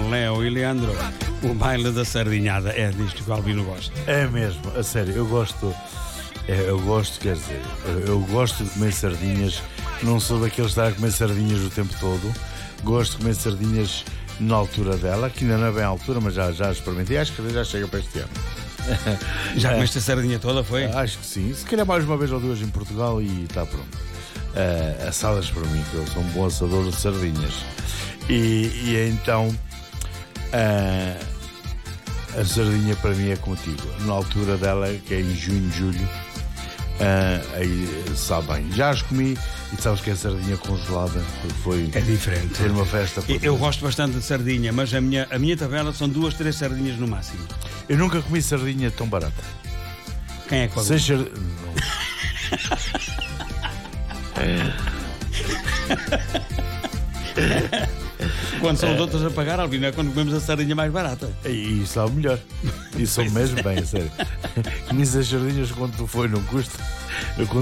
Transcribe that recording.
Léo e Leandro, o baile da sardinhada. É disto que o Albino gosta. É mesmo, a sério, eu gosto, quer dizer, eu gosto de comer sardinhas. Não sou daqueles que está a comer sardinhas o tempo todo. Gosto de comer sardinhas na altura dela, que ainda não é bem à altura, mas já experimentei. Acho que já chega para este ano. Já comeste a sardinha toda, foi? Acho que sim. Se calhar mais uma vez ou duas em Portugal e está pronto. Assadas para mim, que eu sou um bom assador de sardinhas. E então a sardinha para mim é contigo. Na altura dela, que é em junho, julho, aí sabe bem. Já as comi e sabes que é sardinha congelada, porque foi. É diferente. Foi uma festa. Eu gosto bastante de sardinha, mas a minha tabela são 2, 3 sardinhas no máximo. Eu nunca comi sardinha tão barata. Quem é que pagou? Quando são os outros a pagar, Albino, é quando comemos a sardinha mais barata. E sabe melhor. E sou mesmo bem, a sério. Comi as sardinhas quando tu foi, não custa.